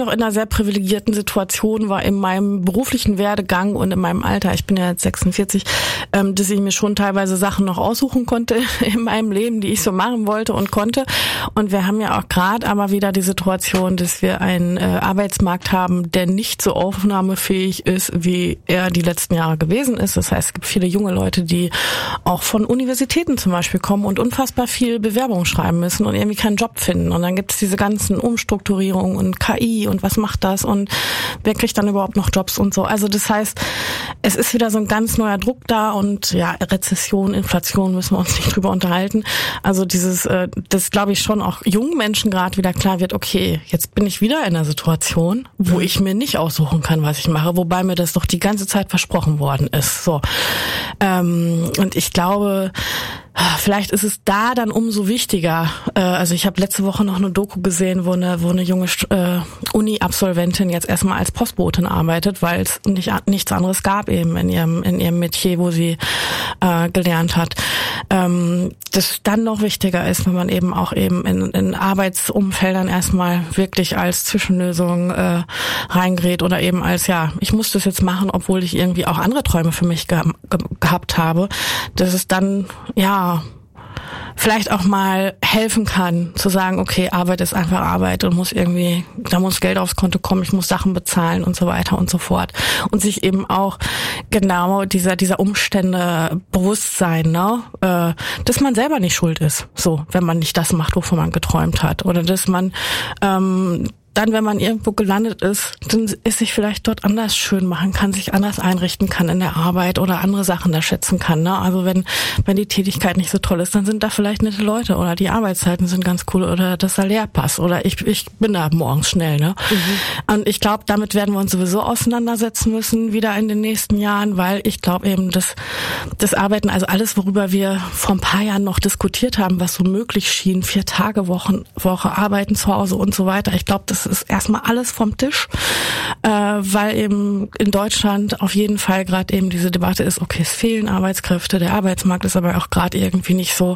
noch in einer sehr privilegierten Situation war in meinem beruflichen Werdegang und in meinem Alter, ich bin ja jetzt 46, dass ich mir schon teilweise Sachen noch aussuchen konnte in meinem Leben, die ich so machen wollte und konnte. Und wir haben ja auch gerade aber wieder die Situation, dass wir einen Arbeitsmarkt haben, der nicht so aufnahmefähig ist, wie er die letzten Jahre gewesen ist. Das heißt, es gibt viele junge Leute, die auch von Universitäten zum Beispiel kommen und unfassbar viel Bewerbung schreiben müssen und irgendwie keinen Job finden. Und dann gibt es diese ganzen Umstrukturierungen und KI und was macht das und wer kriegt dann überhaupt noch Jobs und so. Also das heißt, es ist wieder so ein ganz neuer Druck da und ja, Rezession, Inflation müssen wir uns nicht drüber unterhalten. Also das glaube ich schon auch jungen Menschen gerade wieder klar wird, okay, jetzt bin ich wieder in einer Situation, wo ich mir nicht aussuchen kann, was ich mache, wobei mir das doch die ganze Zeit versprochen worden ist. So. Und ich glaube, vielleicht ist es da dann umso wichtiger. Also ich habe letzte Woche noch eine Doku gesehen, wo eine junge Uni-Absolventin jetzt erstmal als Postbotin arbeitet, weil es nichts anderes gab eben in ihrem Metier, wo sie gelernt hat. Das dann noch wichtiger ist, wenn man eben auch eben in Arbeitsumfeldern erstmal wirklich als Zwischenlösung reingerät oder eben als, ja, ich muss das jetzt machen, obwohl ich irgendwie auch andere Träume für mich gehabt habe, dass es dann, ja, vielleicht auch mal helfen kann, zu sagen, okay, Arbeit ist einfach Arbeit und da muss Geld aufs Konto kommen, ich muss Sachen bezahlen und so weiter und so fort. Und sich eben auch genau dieser Umstände bewusst sein, ne? Dass man selber nicht schuld ist, so, wenn man nicht das macht, wovon man geträumt hat. Oder dass man dann, wenn man irgendwo gelandet ist, dann es sich vielleicht dort anders schön machen kann, sich anders einrichten kann in der Arbeit oder andere Sachen da schätzen kann. Ne? Also wenn die Tätigkeit nicht so toll ist, dann sind da vielleicht nette Leute oder die Arbeitszeiten sind ganz cool oder das Salär passt oder ich bin da morgens schnell. Ne? Mhm. Und ich glaube, damit werden wir uns sowieso auseinandersetzen müssen wieder in den nächsten Jahren, weil ich glaube eben, das Arbeiten, also alles, worüber wir vor ein paar Jahren noch diskutiert haben, was so möglich schien, 4-Tage-Woche, Arbeiten zu Hause und so weiter. Ich glaube, das ist erstmal alles vom Tisch, weil eben in Deutschland auf jeden Fall gerade eben diese Debatte ist, okay, es fehlen Arbeitskräfte, der Arbeitsmarkt ist aber auch gerade irgendwie nicht so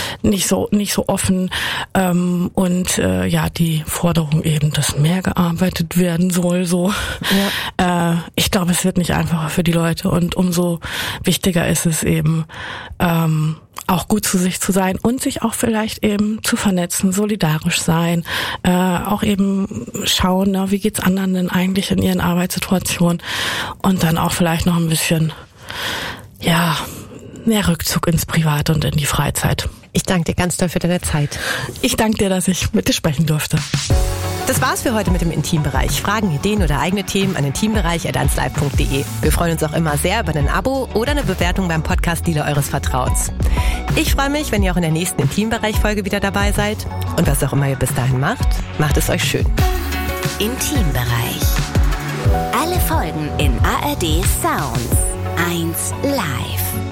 offen und die Forderung eben, dass mehr gearbeitet werden soll, so. Ja. Ich glaube, es wird nicht einfacher für die Leute und umso wichtiger ist es eben, auch gut zu sich zu sein und sich auch vielleicht eben zu vernetzen, solidarisch sein, auch eben schauen, wie geht's anderen denn eigentlich in ihren Arbeitssituationen und dann auch vielleicht noch ein bisschen, ja, mehr Rückzug ins Private und in die Freizeit. Ich danke dir ganz doll für deine Zeit. Ich danke dir, dass ich mit dir sprechen durfte. Das war's für heute mit dem Intimbereich. Fragen, Ideen oder eigene Themen an intimbereich@1live.de. Wir freuen uns auch immer sehr über ein Abo oder eine Bewertung beim Podcast-Dealer eures Vertrauens. Ich freue mich, wenn ihr auch in der nächsten Intimbereich-Folge wieder dabei seid. Und was auch immer ihr bis dahin macht es euch schön. Intimbereich. Alle Folgen in ARD Sounds. 1 Live.